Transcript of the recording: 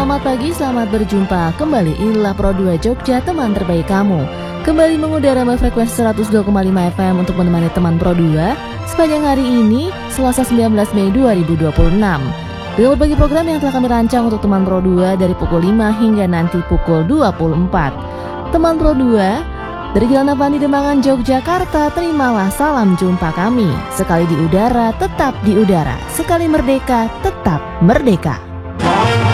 Selamat pagi, selamat berjumpa kembali. Inilah Pro 2 Jogja, teman terbaik kamu. Kembali mengudara frekuensi 102,5 FM untuk menemani teman Pro 2 sepanjang hari ini, Selasa 19 Mei 2026. Dengan berbagai program yang telah kami rancang untuk teman Pro 2 dari pukul 5 hingga nanti pukul 24. Teman Pro 2 dari Jalan Avandi Demangan, Yogyakarta, terimalah salam jumpa kami. Sekali di udara, tetap di udara. Sekali merdeka, tetap merdeka.